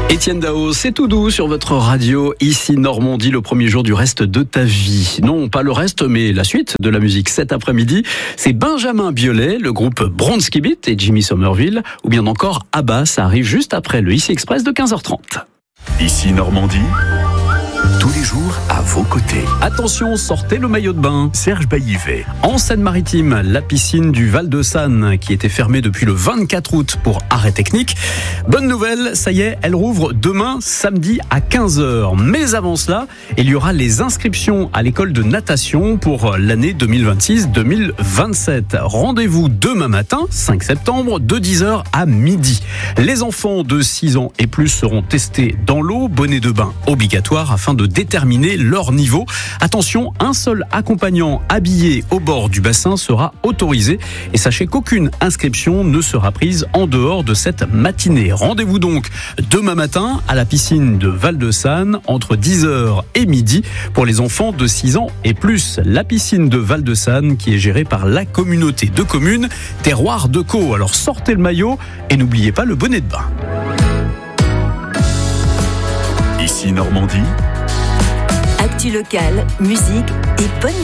Étienne Dao, c'est tout doux sur votre radio, ici Normandie, le premier jour du reste de ta vie. Non, pas le reste, mais la suite de la musique cet après-midi. C'est Benjamin Biolay, le groupe Bronski Beat et Jimmy Somerville, ou bien encore ABBA, ça arrive juste après le Ici Express de 15h30. Ici Normandie, tous les jours à vos côtés. Attention, sortez le maillot de bain. Serge Baillivet. En Seine-Maritime, la piscine du Val-de-Sanne, qui était fermée depuis le 24 août pour arrêt technique. Bonne nouvelle, ça y est, elle rouvre demain, samedi à 15h. Mais avant cela, il y aura les inscriptions à l'école de natation pour l'année 2026-2027. Rendez-vous demain matin, 5 septembre, de 10h à midi. Les enfants de 6 ans et plus seront testés dans l'eau, bonnet de bain obligatoire afin de déterminer leur niveau. Attention, un seul accompagnant habillé au bord du bassin sera autorisé et sachez qu'aucune inscription ne sera prise en dehors de cette matinée. Rendez-vous donc demain matin à la piscine de Val-de-Sanne entre 10h et midi pour les enfants de 6 ans et plus. La piscine de Val-de-Sanne qui est gérée par la communauté de communes Terroir de Caux. Alors sortez le maillot et n'oubliez pas le bonnet de bain. Ici Normandie. Actu locale, musique et bonne